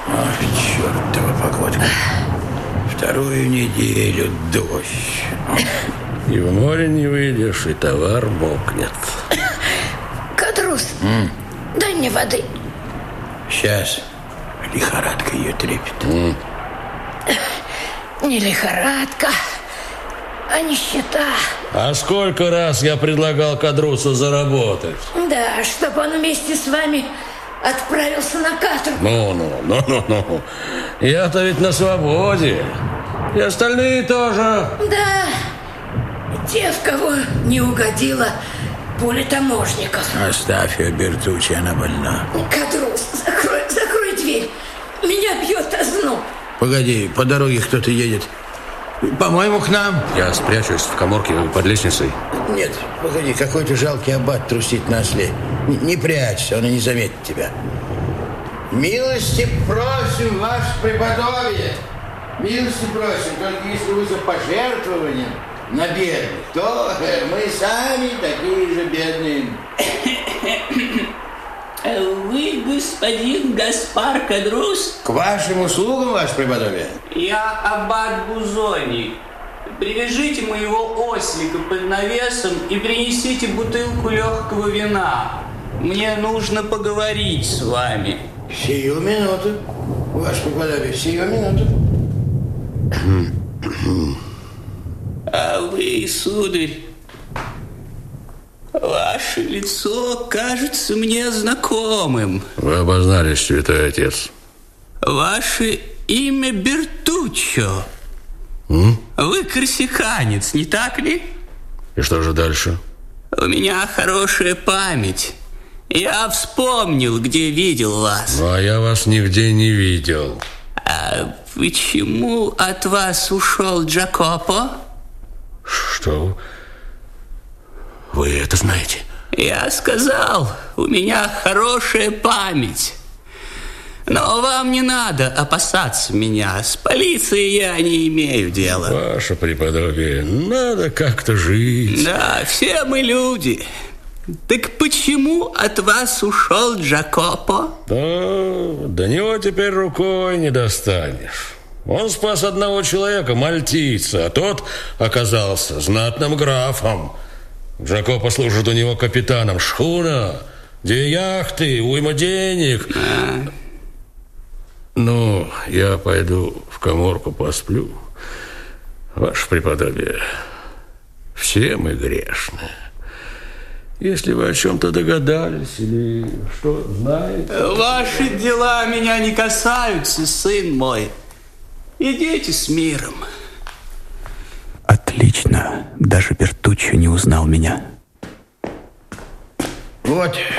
Ах, чертова погодка. Вторую неделю дождь. И в море не выйдешь, и товар мокнет. Кадрус, дай мне воды. Сейчас лихорадка ее трепет. Не лихорадка, а нищета. А сколько раз я предлагал Кадрусу заработать? Да, чтобы он вместе с вами отправился на каторгу. Ну. Я-то ведь на свободе. И остальные тоже. Да, те, в кого не угодила пуля таможников. Оставь ее, Бертуччи, она больна. Кадрус, закрой дверь. Меня бьет озноб. Погоди, по дороге кто-то едет. По-моему, к нам. Я спрячусь в каморке под лестницей. Нет, погоди, какой-то жалкий аббат трусит на осле. Не прячься, он и не заметит тебя. Милости просим, ваше преподобие. Милости просим, только если вы за пожертвованием на бедных, то мы сами такие же бедные. Вы, господин Гаспар Кадрус? К вашим услугам, ваше преподобие. Я аббат Бузони. Привяжите моего ослика под навесом и принесите бутылку легкого вина. Мне нужно поговорить с вами. Сию минуту, ваше преподобие, сию минуту. А вы, сударь, ваше лицо кажется мне знакомым. Вы обознались, святой отец. Ваше имя Бертуччо. Вы корсиканец, не так ли? И что же дальше? У меня хорошая память. Я вспомнил, где видел вас. Ну, а я вас нигде не видел. А почему от вас ушел Джакопо? Что? Вы это знаете? Я сказал, у меня хорошая память. Но вам не надо опасаться меня. С полицией я не имею дела. Ваше преподобие, надо как-то жить. Да, все мы люди. Так почему от вас ушел Джакопо? До него теперь рукой не достанешь. Он спас одного человека, мальтийца, а тот оказался знатным графом. Джакопо служит у него капитаном. Шхуна, где яхты, уйма денег. Ну, я пойду в каморку посплю. Ваше преподобие, все мы грешны. Если вы о чем-то догадались или что знаете... Ваши дела меня не касаются, сын мой. Идите с миром. Отлично. Даже Бертуччо не узнал меня. Вот,